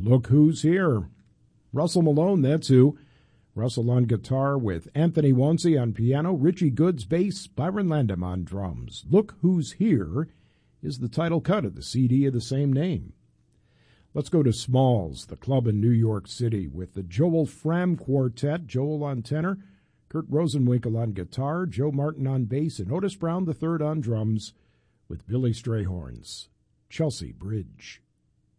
Look Who's Here. Russell Malone, that's who. Russell on guitar with Anthony Wansi on piano, Richie Goods bass, Byron Landam on drums. Look Who's Here is the title cut of the CD of the same name. Let's go to Smalls, the club in New York City, with the Joel Fram Quartet, Joel on tenor, Kurt Rosenwinkel on guitar, Joe Martin on bass, and Otis Brown III on drums, with Billy Strayhorns. Chelsea Bridge.